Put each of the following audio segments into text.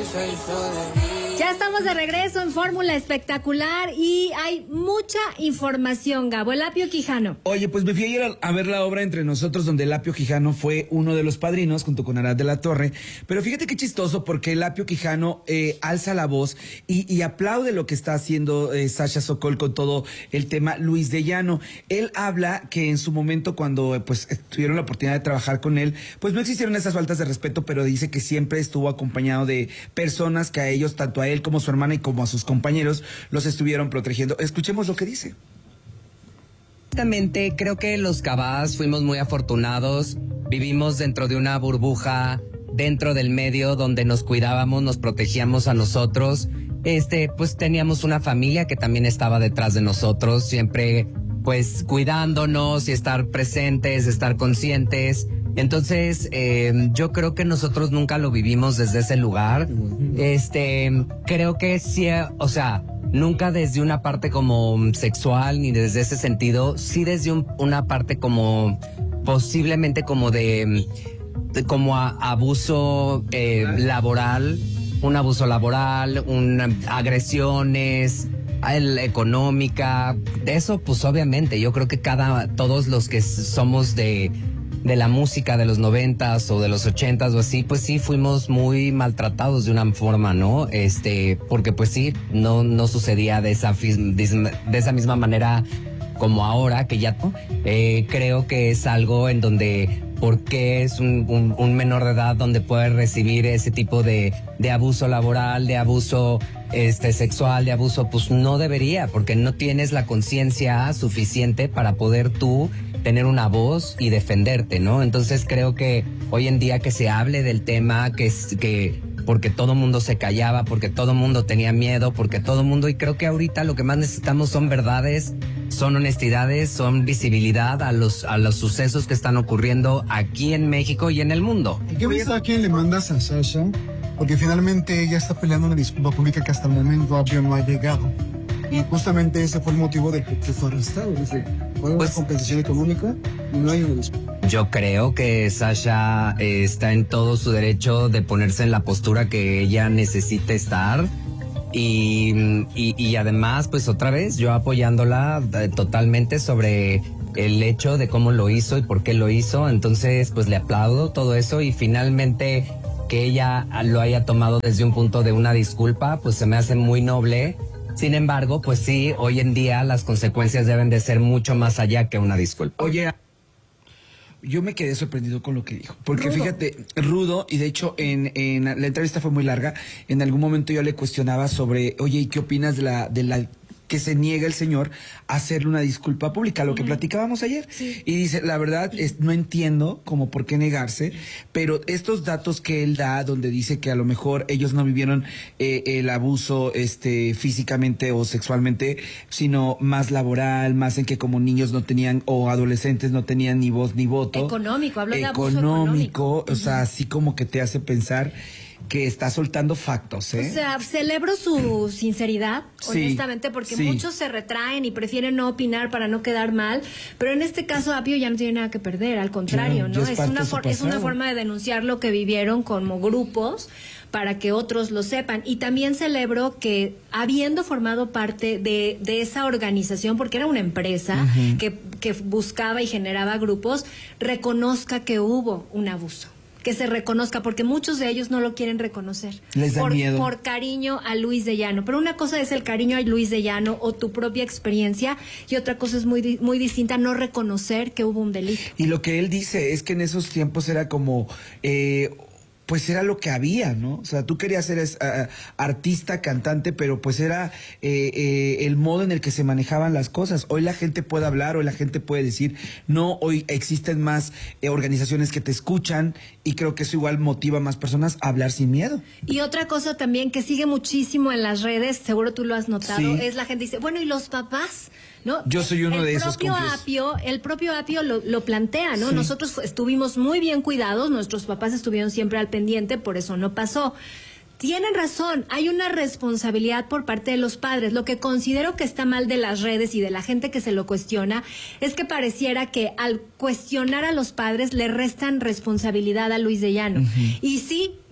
Ya estamos de regreso en Fórmula Espectacular y hay mucha información, Gabo. El Apio Quijano. Oye, pues me fui ayer a ver la obra Entre Nosotros, donde el Apio Quijano fue uno de los padrinos, junto con Arad de la Torre. Pero fíjate qué chistoso, porque el Apio Quijano alza la voz y aplaude lo que está haciendo Sasha Sokol con todo el tema Luis de Llano. Él habla que en su momento, cuando pues tuvieron la oportunidad de trabajar con él, pues no existieron esas faltas de respeto, pero dice que siempre estuvo acompañado de personas que a ellos, tanto a él como a su hermana y como a sus compañeros, los estuvieron protegiendo. Escuchemos lo que dice. Exactamente, creo que los Cabás fuimos muy afortunados, vivimos dentro de una burbuja, dentro del medio donde nos cuidábamos, nos protegíamos a nosotros, pues teníamos una familia que también estaba detrás de nosotros, siempre pues cuidándonos y estar presentes, estar conscientes. Entonces, yo creo que nosotros nunca lo vivimos desde ese lugar. Creo que sí, o sea, nunca desde una parte como sexual ni desde ese sentido, sí desde una parte como posiblemente como como abuso laboral, un abuso laboral, agresiones económica, eso pues obviamente, yo creo que todos los que somos de la música de los 90s o de los 80s o así, pues sí fuimos muy maltratados de una forma, ¿no? Porque pues sí, no sucedía de esa misma manera como ahora, que ya creo que es algo en donde, porque es un menor de edad donde puede recibir ese tipo de abuso laboral, de abuso sexual, de abuso, pues no debería, porque no tienes la conciencia suficiente para poder tú tener una voz y defenderte, ¿no? Entonces creo que hoy en día que se hable del tema, que porque todo mundo se callaba, porque todo mundo tenía miedo, porque todo mundo, y creo que ahorita lo que más necesitamos son verdades, son honestidades, son visibilidad a los sucesos que están ocurriendo aquí en México y en el mundo. ¿Qué ves a quién le mandas a Sasha? Porque finalmente ella está peleando una disculpa pública que hasta el momento no ha llegado. Y justamente ese fue el motivo de que fue arrestado. Fue una compensación económica y no hay una disculpa. Yo creo que Sasha está en todo su derecho de ponerse en la postura que ella necesita estar. Y además, pues otra vez, yo apoyándola totalmente sobre el hecho de cómo lo hizo y por qué lo hizo. Entonces, pues le aplaudo todo eso y finalmente que ella lo haya tomado desde un punto de una disculpa, pues se me hace muy noble. Sin embargo, pues sí, hoy en día las consecuencias deben de ser mucho más allá que una disculpa. Oye, yo me quedé sorprendido con lo que dijo, porque fíjate, rudo, y de hecho en la entrevista fue muy larga, en algún momento yo le cuestionaba sobre, oye, ¿y qué opinas de la que se niega el señor a hacerle una disculpa pública, lo que platicábamos ayer? Sí. Y dice, la verdad, no entiendo como por qué negarse, pero estos datos que él da, donde dice que a lo mejor ellos no vivieron el abuso físicamente o sexualmente, sino más laboral, más en que como niños no tenían, o adolescentes no tenían ni voz ni voto. Económico, habló de abuso económico. O sea, así como que te hace pensar que está soltando factos, ¿eh? O sea, celebro su sinceridad, honestamente, porque muchos se retraen y prefieren no opinar para no quedar mal, pero en este caso Apio ya no tiene nada que perder, al contrario, ¿no? Es una forma de denunciar lo que vivieron como grupos para que otros lo sepan. Y también celebro que, habiendo formado parte de esa organización, porque era una empresa que buscaba y generaba grupos, reconozca que hubo un abuso. Que se reconozca, porque muchos de ellos no lo quieren reconocer. Les da miedo. Por cariño a Luis de Llano. Pero una cosa es el cariño a Luis de Llano o tu propia experiencia, y otra cosa es muy, muy distinta no reconocer que hubo un delito. Y lo que él dice es que en esos tiempos era como... pues era lo que había, ¿no? O sea, tú querías ser artista, cantante, pero pues era el modo en el que se manejaban las cosas. Hoy la gente puede hablar, hoy la gente puede decir, no, hoy existen más organizaciones que te escuchan, y creo que eso igual motiva a más personas a hablar sin miedo. Y otra cosa también que sigue muchísimo en las redes, seguro tú lo has notado, es la gente dice, bueno, ¿y los papás? ¿No? Yo soy uno de esos. El propio Apio lo plantea, ¿no? Sí. Nosotros estuvimos muy bien cuidados, nuestros papás estuvieron siempre al pendiente, por eso no pasó. Tienen razón, hay una responsabilidad por parte de los padres. Lo que considero que está mal de las redes y de la gente que se lo cuestiona es que pareciera que al cuestionar a los padres le restan responsabilidad a Luis de Llano. Y sí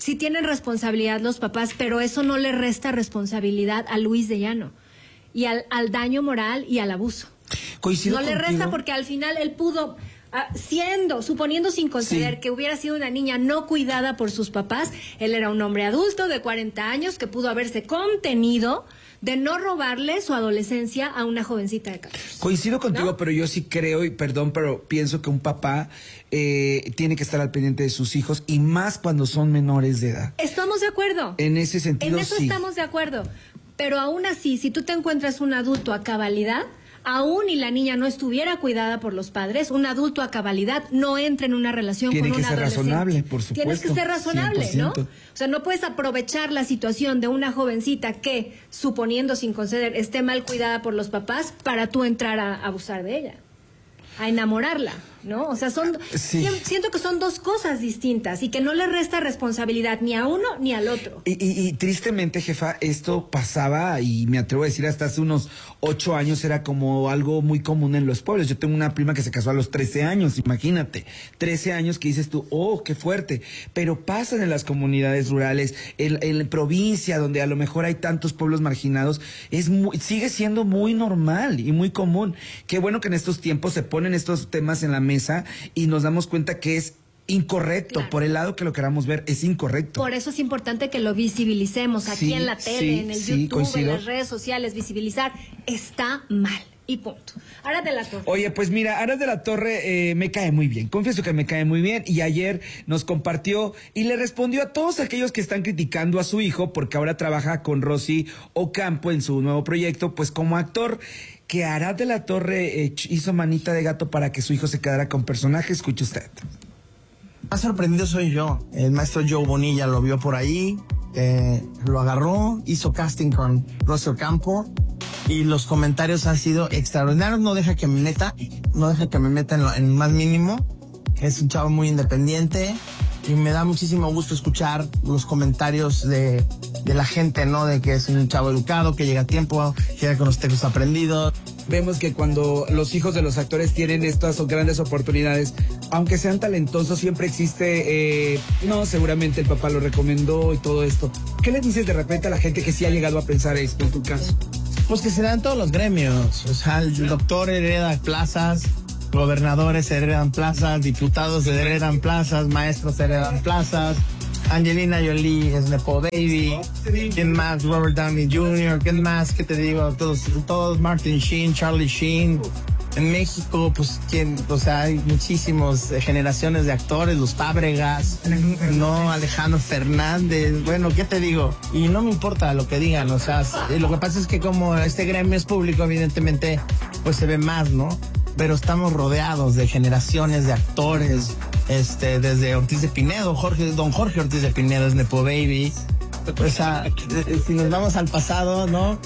sí tienen responsabilidad los papás, pero eso no le resta responsabilidad a Luis de Llano y al daño moral y al abuso. Coincido no contigo. Le resta porque al final él pudo, suponiendo sin conceder que hubiera sido una niña no cuidada por sus papás, él era un hombre adulto de 40 años que pudo haberse contenido de no robarle su adolescencia a una jovencita de 14. Coincido contigo, ¿no? Pero yo sí creo, y perdón, pero pienso que un papá tiene que estar al pendiente de sus hijos, y más cuando son menores de edad. Estamos de acuerdo. En ese sentido, en eso sí. Estamos de acuerdo. Pero aún así, si tú te encuentras un adulto a cabalidad, aún y la niña no estuviera cuidada por los padres, un adulto a cabalidad no entra en una relación con un adolescente. Tiene que ser razonable, por supuesto. Tienes que ser razonable, 100%. ¿no? O sea, no puedes aprovechar la situación de una jovencita que, suponiendo sin conceder, esté mal cuidada por los papás para tú entrar a abusar de ella, a enamorarla, ¿no? O sea, siento que son dos cosas distintas y que no le resta responsabilidad ni a uno ni al otro. Y tristemente, jefa, esto pasaba, y me atrevo a decir hasta hace unos 8 años era como algo muy común en los pueblos. Yo tengo una prima que se casó a los 13 años, imagínate, 13 años que dices tú, oh, qué fuerte, pero pasan en las comunidades rurales, en provincia, donde a lo mejor hay tantos pueblos marginados, sigue siendo muy normal y muy común. Qué bueno que en estos tiempos se ponen estos temas en la mesa y nos damos cuenta que es incorrecto, claro. Por el lado que lo queramos ver, es incorrecto. Por eso es importante que lo visibilicemos aquí en la tele, en el YouTube, coincido. En las redes sociales, visibilizar. Está mal. Y punto. Aras de la Torre. Oye, pues mira, Aras de la Torre me cae muy bien. Confieso que me cae muy bien. Y ayer nos compartió y le respondió a todos aquellos que están criticando a su hijo porque ahora trabaja con Rosy Ocampo en su nuevo proyecto, pues como actor. Que Aras de la Torre hizo manita de gato para que su hijo se quedara con personaje. Escuche usted. Más sorprendido soy yo. El maestro Joe Bonilla lo vio por ahí, lo agarró, hizo casting con Rosy Ocampo y los comentarios han sido extraordinarios. No deja que me meta en más mínimo. Es un chavo muy independiente y me da muchísimo gusto escuchar los comentarios de la gente, ¿no? De que es un chavo educado, que llega a tiempo, que llega con los textos aprendidos. Vemos que cuando los hijos de los actores tienen estas grandes oportunidades, aunque sean talentosos, siempre existe, seguramente el papá lo recomendó y todo esto. ¿Qué le dices de repente a la gente que sí ha llegado a pensar esto en tu caso? Pues que se dan todos los gremios. O sea, el doctor hereda plazas, gobernadores heredan plazas, diputados heredan plazas, maestros heredan plazas. Angelina Jolie es Nepo Baby. ¿Quién más? Robert Downey Jr. ¿Quién más? ¿Qué te digo? Todos Martin Sheen, Charlie Sheen. En México, pues, hay muchísimas generaciones de actores, los Fábregas, ¿no? Alejandro Fernández, bueno, ¿qué te digo? Y no me importa lo que digan, o sea, lo que pasa es que como este gremio es público, evidentemente, pues se ve más, ¿no? Pero estamos rodeados de generaciones de actores, desde Ortiz de Pinedo, don Jorge Ortiz de Pinedo es Nepo Baby. O sea, si nos vamos al pasado, ¿no?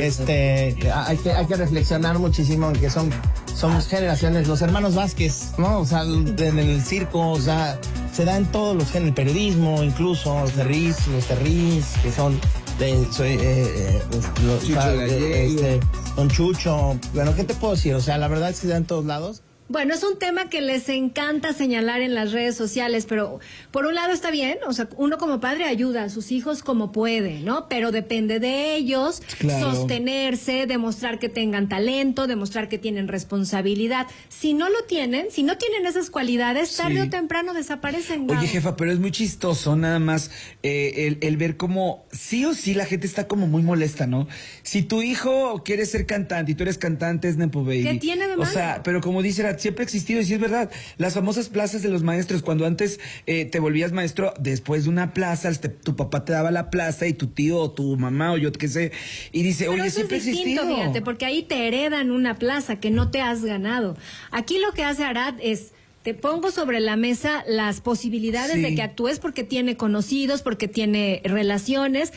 Hay que reflexionar muchísimo en que somos generaciones, los hermanos Vázquez, ¿no? O sea, en el circo, o sea, se da en todos los géneros, el periodismo, incluso los Terriz, que son Don Chucho. Bueno, ¿qué te puedo decir? O sea, la verdad se da en todos lados. Bueno, es un tema que les encanta señalar en las redes sociales, pero por un lado está bien, o sea, uno como padre ayuda a sus hijos como puede, ¿no? Pero depende de ellos sostenerse, demostrar que tengan talento, demostrar que tienen responsabilidad. Si no lo tienen, si no tienen esas cualidades, tarde o temprano desaparecen. Oye, jefa, pero es muy chistoso nada más el ver cómo sí o sí la gente está como muy molesta, ¿no? Si tu hijo quiere ser cantante y tú eres cantante, es Nepo Baby. ¿Qué tiene de malo? O sea, pero como dice siempre ha existido, y sí es verdad, las famosas plazas de los maestros, cuando antes te volvías maestro, después de una plaza, tu papá te daba la plaza y tu tío o tu mamá o yo qué sé, y dice, pero oye, eso siempre es ha distinto, existido. fíjate, porque ahí te heredan una plaza que no te has ganado. Aquí lo que hace Arad es, te pongo sobre la mesa las posibilidades de que actúes porque tiene conocidos, porque tiene relaciones,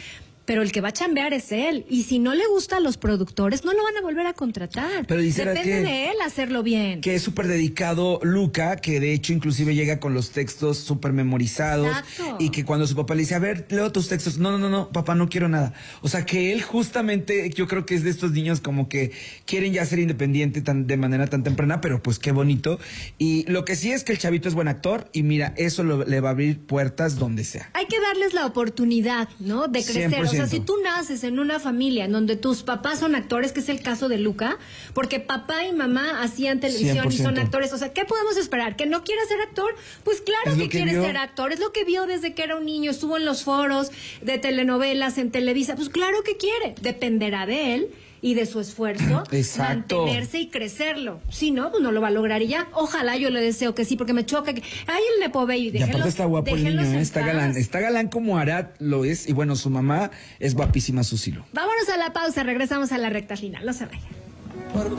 pero el que va a chambear es él. Y si no le gusta a los productores, no lo van a volver a contratar. Pero depende de él hacerlo bien. Que es súper dedicado Luca, que de hecho inclusive llega con los textos súper memorizados. Exacto. Y que cuando su papá le dice, a ver, leo tus textos. No, papá, no quiero nada. O sea, que él justamente, yo creo que es de estos niños como que quieren ya ser independiente de manera tan temprana, pero pues qué bonito. Y lo que sí es que el chavito es buen actor y mira, eso le va a abrir puertas donde sea. Hay que darles la oportunidad, ¿no? De crecer. 100%. O sea, si tú naces en una familia en donde tus papás son actores, que es el caso de Luca, porque papá y mamá hacían televisión 100%. y son actores, o sea, ¿qué podemos esperar? ¿Que no quiera ser actor? Pues claro que quiere ser actor, es lo que vio desde que era un niño, estuvo en los foros de telenovelas, en Televisa, pues claro que quiere, dependerá de él y de su esfuerzo, mantenerse y crecerlo. Si no, pues no lo va a lograr y ya. Ojalá, yo le deseo que sí, porque me choca que... ¡Ay, el Nepo Baby! Y aparte está guapo el niño, está galán como Arad lo es, y bueno, su mamá es guapísima, Susilo. Vámonos a la pausa, regresamos a la recta final, no se vayan.